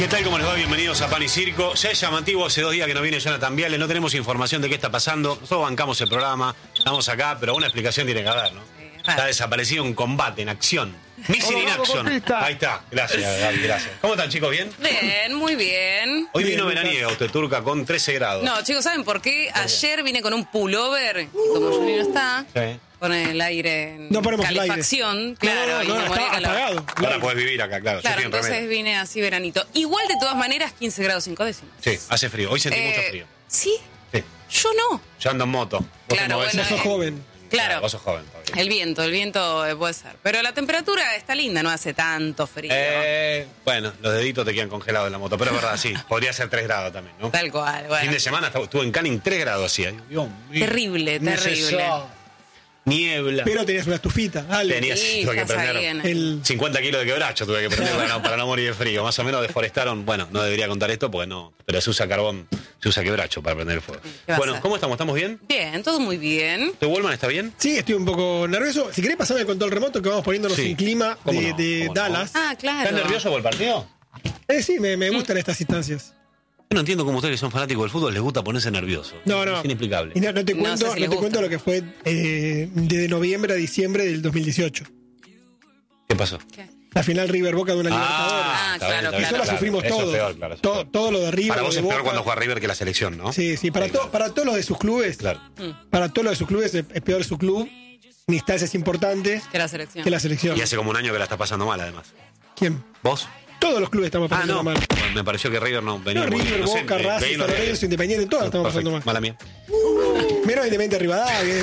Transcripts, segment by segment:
¿Qué tal? ¿Cómo les va? Bienvenidos a Pan y Circo. Ya es llamativo, hace 2 días que no viene Jonathan Viale, no tenemos información de qué está pasando. Nosotros bancamos el programa, estamos acá, pero una explicación tiene que haber, ¿no? Está desaparecido en combate, en acción. Missing in action. Ahí está. Gracias, Gaby, gracias. ¿Cómo están, chicos? ¿Bien? Bien, muy bien. Hoy vino veraniega usted, Turca, con 13 grados. No, chicos, ¿saben por qué? Ayer vine con un pullover, como Juli no está, Sí. con el aire en No ponemos calefacción. Claro, No, y me moría está calor. apagado. Ahora podés vivir acá, claro. Claro, yo estoy en entonces remera. vine así veranito. Igual, de todas maneras, 15 grados 5 décimas. Sí, hace frío. Hoy sentí mucho frío. ¿Sí? Sí. Yo no. Yo ando en moto. ¿Vos Claro, te movés? bueno, Vos sos joven. Claro. Vos sos joven todavía. El viento puede ser. Pero la temperatura está linda, no hace tanto frío. Bueno, los deditos te quedan congelados en la moto, pero es verdad, sí. Podría ser 3 grados también, ¿no? Tal cual, bueno. Fin de semana estuve en Canning 3 grados hacía. Dios mío. Terrible, terrible. Niebla. Pero tenías una estufita. Dale. Tenía- Sí, tuve que estás ahí prender en El... 50 kilos de quebracho tuve que prender para no morir de frío. Más o menos deforestaron. Bueno, no debería contar esto porque no. Pero se usa carbón, se usa quebracho para prender el fuego. va a Bueno, ser? ¿cómo estamos? ¿Estamos bien? Bien, todo muy bien. ¿Usted, Wallman, está bien? Sí, estoy un poco nervioso. Si querés pasarme el control remoto que vamos poniéndonos Sí. en clima ¿Cómo de, no? de ¿Cómo no? Dallas. Ah, claro. ¿Estás nervioso por el partido? Sí, me gustan estas instancias. Yo no entiendo cómo ustedes que son fanáticos del fútbol les gusta ponerse nerviosos. No. Es inexplicable. Y no te No cuento, sé si le no te gusta. cuento lo que fue desde noviembre a diciembre del 2018. ¿Qué pasó? ¿Qué? La final River Boca de una Libertadores. Ah, está claro, bien, está Eso bien, la claro. sufrimos Eso es todos. peor, claro, eso es peor. Todo lo de River. Para vos lo es de peor Boca. cuando juega River que la selección, ¿no? Sí, para todos los de sus clubes. Claro. Para todos los de sus clubes es peor su club. Ni instancias importantes Que la selección. que la selección. Y hace como un año que la está pasando mal, además. ¿Quién? ¿Vos? Todos los clubes estamos pasando no. mal. Bueno, me pareció que River no venía No, muy River, no sé, Boca, Racing, veía San los Lorenzo, Independiente, todas estamos pasando mal. Mala mía. Menos Independiente Rivadavia.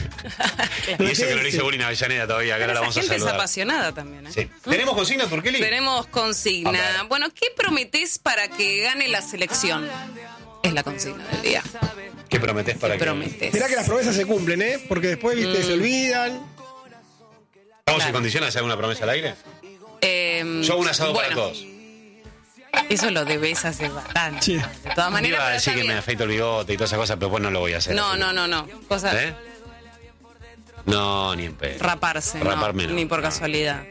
Y eso que no le hice bullying a Avellaneda todavía, que ahora la Esa vamos a gente es saludar. apasionada también, ¿eh? Sí. ¿Tenemos consigna, Turqueli? Tenemos consigna. A ver. Bueno, ¿qué prometés para que gane la selección? Es la consigna del día. ¿Qué prometés para ¿Qué que...? prometés? Mirá que las promesas se cumplen, ¿eh? Porque después, viste, se olvidan. ¿Estamos en condiciones de hacer una promesa al aire? Yo hago un asado para todos. Eso lo debes hacer bastante. Sí. De todas maneras, Iba a pero decir está que me bien. afeito el bigote y todas esas cosas, pero pues no lo voy a hacer. No. Cosas ¿Eh? No, ni en pedo. raparse, Raparme no. ni por No. casualidad.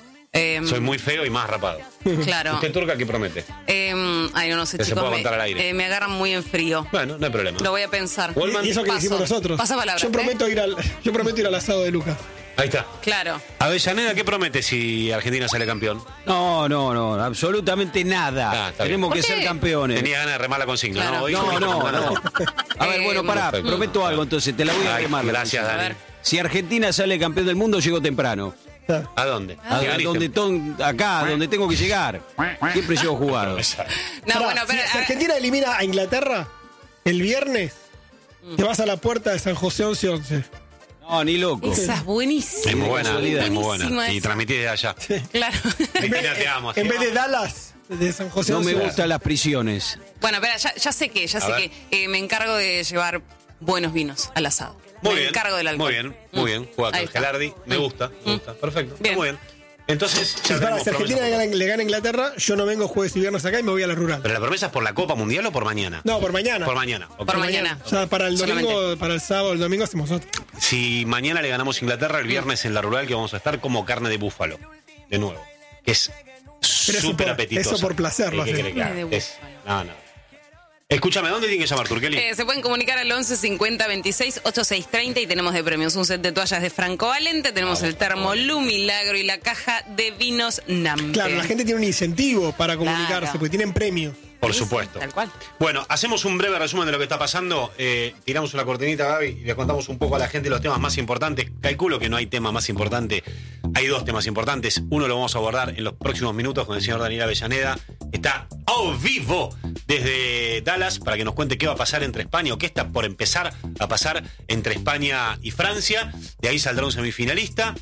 Soy muy feo y más rapado. Claro. ¿Usted, Turca, qué promete? Ay, no sé, Que se chicos. pueda contar al aire. Me agarran muy en frío. Bueno, no hay problema. Lo voy a pensar. Wallman, Y eso que Paso. hicimos nosotros. Pasa palabra, Yo prometo ir al asado de Lucas. Ahí está. Claro. Avellaneda, ¿qué promete si Argentina sale campeón? No, absolutamente nada. Está bien. Tenemos ¿Por que qué? ser campeones. Tenía ganas de remar la consigna, Claro. ¿no? Hoy No. A ver, bueno, pará, Perfecto. prometo algo, entonces te la voy a Ay, remar. la gracias, consigna. A Dani. ver. Si Argentina sale campeón del mundo, llego temprano. ¿A dónde? A ¿Qué ganiste? donde tengo que llegar. Siempre llego jugado. No, Pará, bueno, pero. si Argentina elimina a Inglaterra el viernes, te vas a la puerta de San José 11-11. No, ni loco. Esa es buenísima. Es muy buena, Casualidad. es muy Buenísima buena. Y esa. transmití desde allá. Claro. Cristina, te amo. En vez de Dallas, de San José No me 11-11. gustan las prisiones. Bueno, espera, ya sé que, A ver. me encargo de llevar buenos vinos al asado. Muy me bien. encargo del alcohol. Muy bien. Juega Ahí con está. Gelardi. Me gusta. Perfecto. Bien. Muy bien. Entonces, ya Si tenemos Argentina promesa. le gana a Inglaterra, yo no vengo jueves y viernes acá y me voy a la rural. ¿Pero la promesa es por la Copa Mundial o por mañana? No, por mañana. Por mañana. ok. Por mañana. O sea, para el domingo, Solamente. para el sábado, el domingo hacemos otro. Si mañana le ganamos a Inglaterra, el viernes en la rural que vamos a estar como carne de búfalo. De nuevo. Que es Pero eso súper por- apetitosa. eso por placer lo ¿Qué hace. querés que haga? Carne de Es- No. Escúchame, ¿dónde tienen que llamar, Turqueli? Se pueden comunicar al 11 50 26 86 30 y tenemos de premios un set de toallas de Franco Valente, tenemos el termo Lu Milagro y la caja de vinos Nampe. Claro, la gente tiene un incentivo para comunicarse, Claro. porque tienen premios. Por Sí, supuesto. tal cual. Bueno, hacemos un breve resumen de lo que está pasando. Tiramos una cortinita, Gaby, y le contamos un poco a la gente los temas más importantes. Calculo que no hay tema más importante. Hay 2 temas importantes. Uno lo vamos a abordar en los próximos minutos con el señor Daniel Avellaneda. Está a vivo desde Dallas para que nos cuente qué va a pasar entre España o qué está por empezar a pasar entre España y Francia. De ahí saldrá un finalista,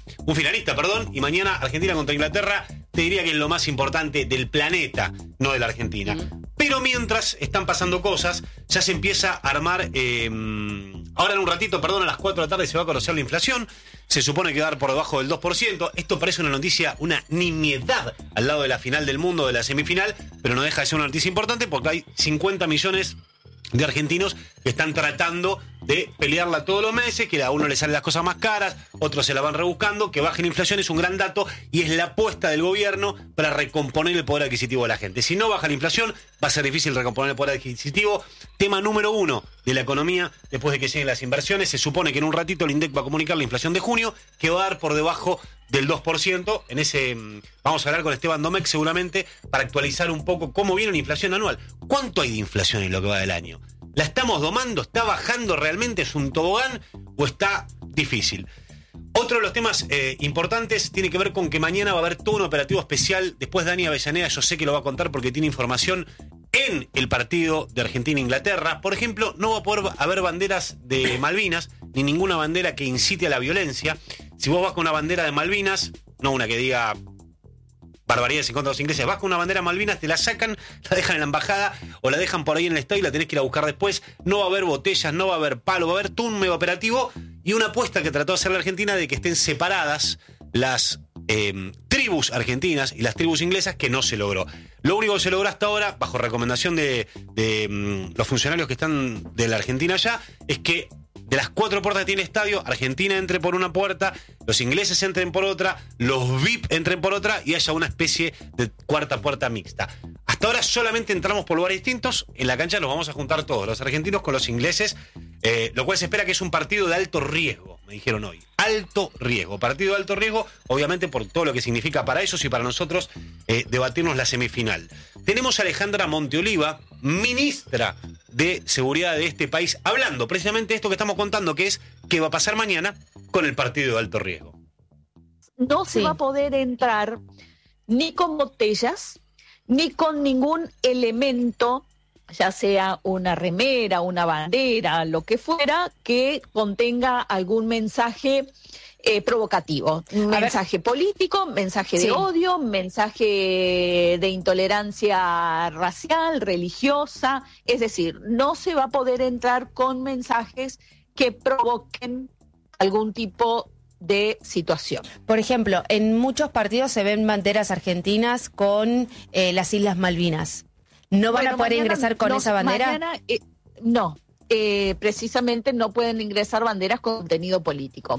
y mañana Argentina contra Inglaterra. Te diría que es lo más importante del planeta, no de la Argentina. Pero mientras están pasando cosas, ya se empieza a armar, ahora en un ratito, a las 4 de la tarde se va a conocer la inflación, se supone que va a dar por debajo del 2%, esto parece una noticia, una nimiedad al lado de la final del mundo, de la semifinal, pero no deja de ser una noticia importante porque hay 50 millones de argentinos que están tratando de pelearla todos los meses, que a uno le salen las cosas más caras, otros se la van rebuscando, que baje la inflación es un gran dato y es la apuesta del gobierno para recomponer el poder adquisitivo de la gente. Si no baja la inflación, va a ser difícil recomponer el poder adquisitivo. Tema número 1 de la economía, después de que lleguen las inversiones, se supone que en un ratito el INDEC va a comunicar la inflación de junio, que va a dar por debajo del 2%. En ese vamos a hablar con Esteban Domecq seguramente para actualizar un poco cómo viene la inflación anual. ¿Cuánto hay de inflación en lo que va del año? ¿La estamos domando? ¿Está bajando realmente? ¿Es un tobogán o está difícil? Otro de los temas importantes tiene que ver con que mañana va a haber todo un operativo especial. Después Dani Avellaneda, yo sé que lo va a contar porque tiene información en el partido de Argentina-Inglaterra. Por ejemplo, no va a poder haber banderas de Malvinas, ni ninguna bandera que incite a la violencia. Si vos vas con una bandera de Malvinas, no una que diga barbaridades en contra de los ingleses, vas con una bandera Malvinas, te la sacan, la dejan en la embajada o la dejan por ahí en el estadio y la tenés que ir a buscar después. No va a haber botellas, no va a haber palo, va a haber todo un mega operativo y una apuesta que trató de hacer la Argentina de que estén separadas las tribus argentinas y las tribus inglesas, que no se logró. Lo único que se logró hasta ahora, bajo recomendación de los funcionarios que están de la Argentina allá, es que de las 4 puertas que tiene el estadio, Argentina entre por una puerta, los ingleses entren por otra, los VIP entren por otra y haya una especie de cuarta puerta mixta. Hasta ahora solamente entramos por lugares distintos. En la cancha nos vamos a juntar todos, los argentinos con los ingleses, lo cual se espera que es un partido de alto riesgo, me dijeron hoy. Alto riesgo, partido de alto riesgo, obviamente por todo lo que significa para ellos y para nosotros debatirnos la semifinal. Tenemos a Alejandra Monteoliva, ministra de Seguridad de este país, hablando precisamente de esto que estamos contando, que es qué va a pasar mañana con el partido de alto riesgo. No se va a poder entrar ni con botellas, ni con ningún elemento, ya sea una remera, una bandera, lo que fuera, que contenga algún mensaje provocativo. Un mensaje político, mensaje de odio, mensaje de intolerancia racial, religiosa. Es decir, no se va a poder entrar con mensajes que provoquen algún tipo de situación. Por ejemplo, en muchos partidos se ven banderas argentinas con las Islas Malvinas. ¿No van a poder ingresar con esa bandera? Mañana, no, precisamente no pueden ingresar banderas con contenido político.